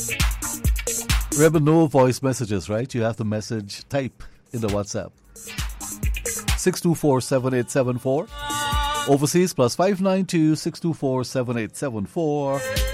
Remember, no voice messages, right? You have to type in the WhatsApp. 624-7874. Overseas +592 624-7874.